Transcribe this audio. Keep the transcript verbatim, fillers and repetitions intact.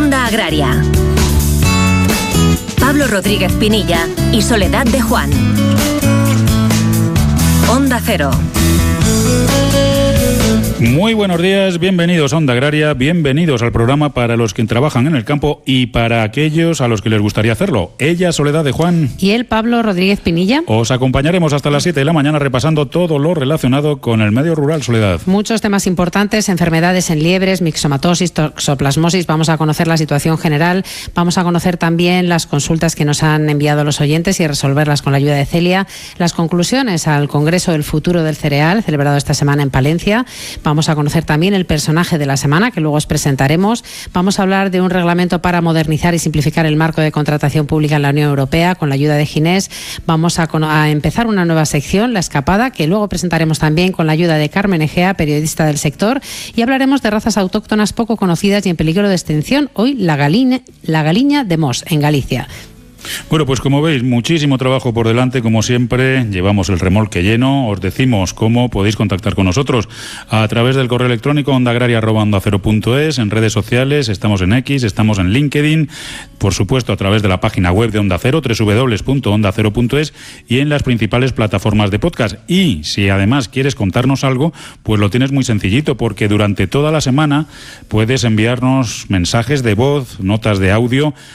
Onda Agraria. Pablo Rodríguez Pinilla y Soledad de Juan. Onda Cero. Muy buenos días, bienvenidos a Onda Agraria, bienvenidos al programa para los que trabajan en el campo y para aquellos a los que les gustaría hacerlo. Ella, Soledad de Juan. Y él, Pablo Rodríguez Pinilla. Os acompañaremos hasta las siete de la mañana repasando todo lo relacionado con el medio rural, Soledad. Muchos temas importantes, enfermedades en liebres, mixomatosis, toxoplasmosis. Vamos a conocer la situación general, vamos a conocer también las consultas que nos han enviado los oyentes y resolverlas con la ayuda de Celia. Las conclusiones al Congreso del Futuro del Cereal, celebrado esta semana en Palencia. Vamos a conocer también el personaje de la semana, que luego os presentaremos. Vamos a hablar de un reglamento para modernizar y simplificar el marco de contratación pública en la Unión Europea, con la ayuda de Ginés. Vamos a, a empezar una nueva sección, La Escapada, que luego presentaremos también con la ayuda de Carmen Egea, periodista del sector. Y hablaremos de razas autóctonas poco conocidas y en peligro de extinción. Hoy, la galiña, la galiña de Mos, en Galicia. Bueno, pues como veis, muchísimo trabajo por delante, como siempre, llevamos el remolque lleno. Os decimos cómo podéis contactar con nosotros a través del correo electrónico ondaagraria arroba onda cero punto es, en redes sociales, estamos en X, estamos en LinkedIn, por supuesto a través de la página web de Onda Cero, doble u doble u doble u punto onda cero punto es, y en las principales plataformas de podcast. Y si además quieres contarnos algo, pues lo tienes muy sencillito, porque durante toda la semana puedes enviarnos mensajes de voz, notas de audio